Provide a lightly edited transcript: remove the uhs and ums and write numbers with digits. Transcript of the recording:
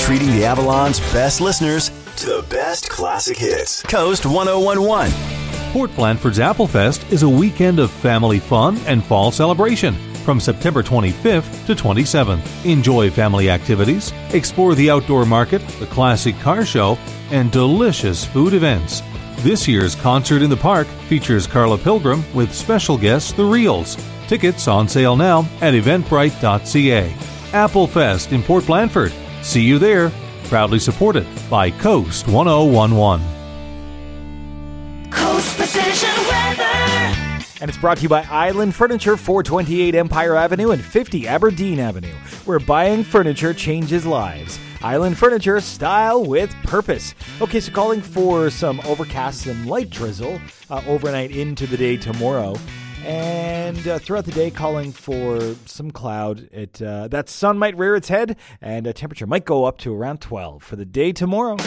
treating the Avalon's best listeners to the best classic hits. Coast 1011. Port Blandford's Applefest is a weekend of family fun and fall celebration from September 25th to 27th. Enjoy family activities, explore the outdoor market, the classic car show, and delicious food events. This year's Concert in the Park features Carla Pilgrim with special guests The Reels. Tickets on sale now at eventbrite.ca. Applefest in Port Blandford. See you there. Proudly supported by Coast 1011. Coast Precision Weather. And it's brought to you by Island Furniture, 428 Empire Avenue and 50 Aberdeen Avenue, where buying furniture changes lives. Island Furniture, style with purpose. Okay, so calling for some overcast and light drizzle overnight into the day tomorrow. And throughout the day, calling for some cloud. That sun might rear its head, and temperature might go up to around 12 for the day tomorrow.